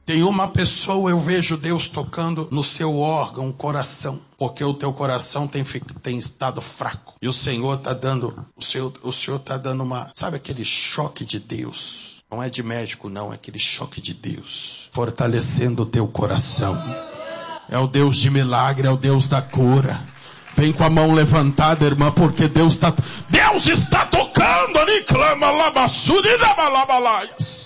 Tem uma pessoa, eu vejo Deus tocando no seu órgão, coração, porque o teu coração tem estado fraco. E o Senhor está dando, o Senhor está dando sabe aquele choque de Deus? Não é de médico não, é aquele choque de Deus, fortalecendo o teu coração. É o Deus de milagre, é o Deus da cura. Vem com a mão levantada, irmã, porque Deus está tocando ali, clama, labassuri, labalabalaia.